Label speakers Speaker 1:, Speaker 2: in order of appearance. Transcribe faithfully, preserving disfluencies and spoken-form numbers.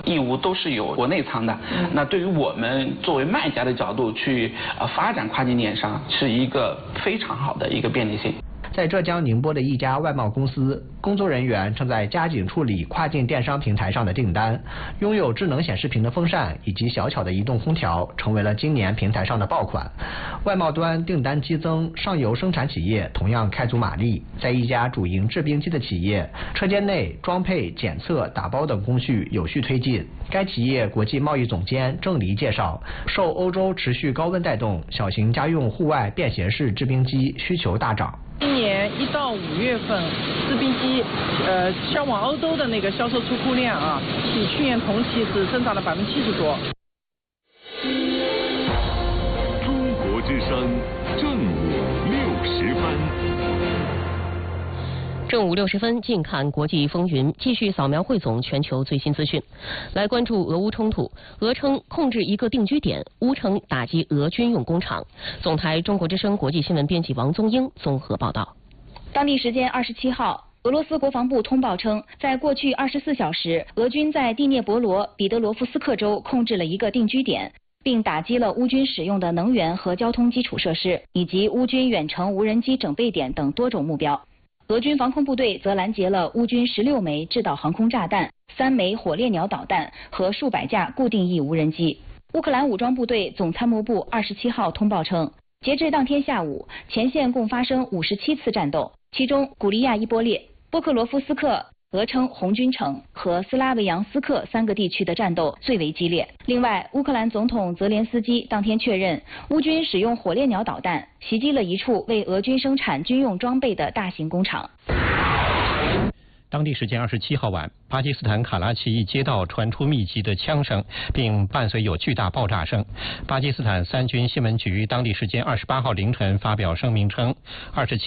Speaker 1: 义乌都是有国内仓的。那对于我们作为卖家的角度去呃发展跨境电商，是一个非常好的一个便利性。
Speaker 2: 在浙江宁波的一家外贸公司，工作人员正在加紧处理跨境电商平台上的订单。拥有智能显示屏的风扇以及小巧的移动空调，成为了今年平台上的爆款。外贸端订单激增，上游生产企业同样开足马力。在一家主营制冰机的企业，车间内装配、检测、打包等工序有序推进。该企业国际贸易总监郑黎介绍，受欧洲持续高温带动，小型家用户外便携式制冰机需求大涨。
Speaker 3: 今年一到五月份，制冰机呃销往欧洲的那个销售出库量啊，比去年同期是增长了百分之七十多。
Speaker 4: 中国之声正午六时分。
Speaker 5: 正午六十分，近看国际风云，继续扫描汇总全球最新资讯。来关注俄乌冲突，俄称控制一个定居点，乌称打击俄军用工厂。总台中国之声国际新闻编辑王宗英综合报道。
Speaker 6: 当地时间二十七号，俄罗斯国防部通报称，在过去二十四小时，俄军在第聂伯罗彼得罗夫斯克州控制了一个定居点，并打击了乌军使用的能源和交通基础设施，以及乌军远程无人机整备点等多种目标。俄军防空部队则拦截了乌军十六枚制导航空炸弹、三枚火烈鸟导弹和数百架固定翼无人机。乌克兰武装部队总参谋部二十七号通报称，截至当天下午，前线共发生五十七次战斗，其中古利亚伊波列、波克罗夫斯克、俄称红军城和斯拉维扬斯克三个地区的战斗最为激烈。另外，乌克兰总统泽连斯基当天确认，乌军使用火烈鸟导弹袭击了一处为俄军生产军用装备的大型工厂。
Speaker 7: 当地时间二十七号晚，巴基斯坦卡拉奇一街道传出密集的枪声，并伴随有巨大爆炸声。巴基斯坦三军新闻局当地时间二十八号凌晨发表声明称，二十七